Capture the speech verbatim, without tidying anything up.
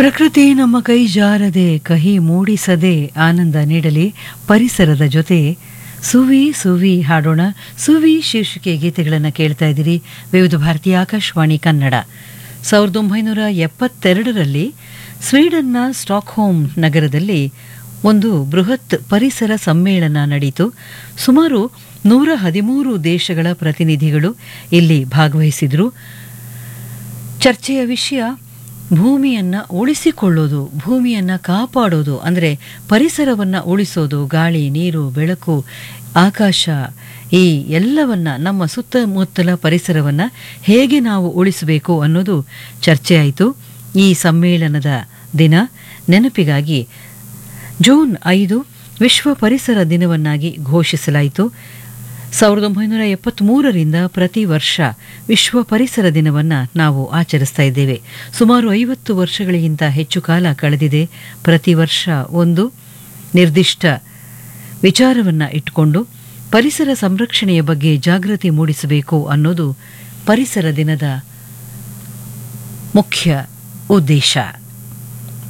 ಪ್ರಕೃತಿ ನಮ್ಮ ಕೈ ಜಾರದೆ ಕಹಿ ಮೂಡಿಸದೆ ಆನಂದ ನೀಡಲಿ ಪರಿಸರದ ಜೊತೆ ಸುವಿ ಸುವಿ ಹಾಡೋಣ. ಸುವಿ ಶೀರ್ಷಿಕೆ ಗೀತೆಗಳನ್ನು ಕೇಳ್ತಾ ಇದ್ದೀರಿ ವಿವಿಧ ಭಾರತೀಯ ಆಕಾಶವಾಣಿ ಕನ್ನಡ. ಸಾವಿರದ ಒಂಬೈನೂರ ಎಪ್ಪತ್ತೆರಡರಲ್ಲಿ ಸ್ವೀಡನ್ನ ಸ್ಟಾಕ್ಹೋಮ್ ನಗರದಲ್ಲಿ ಒಂದು ಬೃಹತ್ ಪರಿಸರ ಸಮ್ಮೇಳನ ನಡೆಯಿತು. ಸುಮಾರು ನೂರ ಹದಿಮೂರು ದೇಶಗಳ ಪ್ರತಿನಿಧಿಗಳು ಇಲ್ಲಿ ಭಾಗವಹಿಸಿದ್ರು. ಚರ್ಚೆಯ ವಿಷಯ ಭೂಮಿಯನ್ನು ಉಳಿಸಿಕೊಳ್ಳೋದು, ಭೂಮಿಯನ್ನು ಕಾಪಾಡೋದು, ಅಂದರೆ ಪರಿಸರವನ್ನು ಉಳಿಸೋದು. ಗಾಳಿ, ನೀರು, ಬೆಳಕು, ಆಕಾಶ, ಈ ಎಲ್ಲವನ್ನ, ನಮ್ಮ ಸುತ್ತಮುತ್ತಲ ಪರಿಸರವನ್ನು ಹೇಗೆ ನಾವು ಉಳಿಸಬೇಕು ಅನ್ನೋದು ಚರ್ಚೆಯಾಯಿತು. ಈ ಸಮ್ಮೇಳನದ ದಿನ ನೆನಪಿಗಾಗಿ ಜೂನ್ ಐದು ವಿಶ್ವ ಪರಿಸರ ದಿನವನ್ನಾಗಿ ಘೋಷಿಸಲಾಯಿತು. ಸಾವಿರದ ಒಂಬೈನೂರ ಎಪ್ಪತ್ತ್ಮೂರರಿಂದ ಪ್ರತಿ ವರ್ಷ ವಿಶ್ವ ಪರಿಸರ ದಿನವನ್ನು ನಾವು ಆಚರಿಸ್ತಾ ಇದ್ದೇವೆ. ಸುಮಾರು ಐವತ್ತು ವರ್ಷಗಳಿಗಿಂತ ಹೆಚ್ಚು ಕಾಲ ಕಳೆದಿದೆ. ಪ್ರತಿ ವರ್ಷ ಒಂದು ನಿರ್ದಿಷ್ಟ ವಿಚಾರವನ್ನು ಇಟ್ಟುಕೊಂಡು ಪರಿಸರ ಸಂರಕ್ಷಣೆಯ ಬಗ್ಗೆ ಜಾಗೃತಿ ಮೂಡಿಸಬೇಕು ಅನ್ನೋದು ಪರಿಸರ ದಿನದ ಮುಖ್ಯ ಉದ್ದೇಶ.